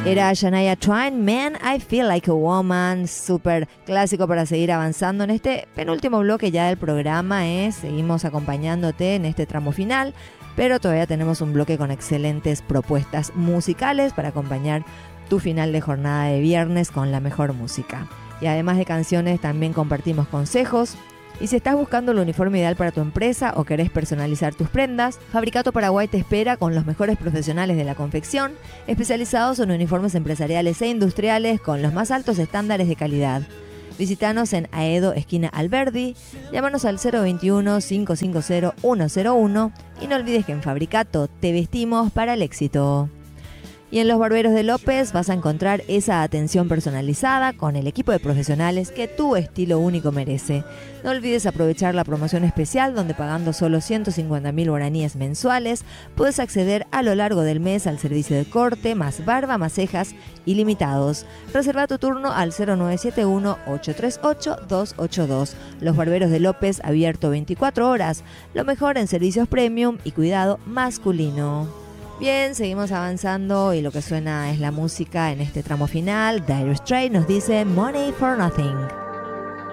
Era Shania Twain, Man, I Feel Like a Woman, súper clásico para seguir avanzando en este penúltimo bloque ya del programa. Seguimos acompañándote en este tramo final, pero todavía tenemos un bloque con excelentes propuestas musicales para acompañar tu final de jornada de viernes con la mejor música. Y además de canciones también compartimos consejos. Y si estás buscando el uniforme ideal para tu empresa o querés personalizar tus prendas, Fabricato Paraguay te espera con los mejores profesionales de la confección, especializados en uniformes empresariales e industriales con los más altos estándares de calidad. Visítanos en Aedo, esquina Alberdi, llámanos al 021-550-101 y no olvides que en Fabricato te vestimos para el éxito. Y en Los Barberos de López vas a encontrar esa atención personalizada con el equipo de profesionales que tu estilo único merece. No olvides aprovechar la promoción especial donde pagando solo 150.000 guaraníes mensuales puedes acceder a lo largo del mes al servicio de corte, más barba, más cejas ilimitados. Reserva tu turno al 0971-838-282. Los Barberos de López, abierto 24 horas. Lo mejor en servicios premium y cuidado masculino. Bien, seguimos avanzando y lo que suena es la música en este tramo final. Dire Straits nos dice Money for Nothing.